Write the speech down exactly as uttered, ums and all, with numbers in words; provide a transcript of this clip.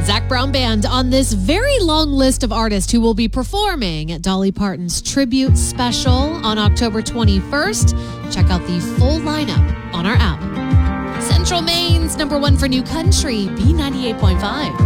Zac Brown Band on this very long list of artists who will be performing at Dolly Parton's tribute special on October twenty-first. Check out the full lineup on our app. Central Maine's number one for new country, B ninety-eight point five.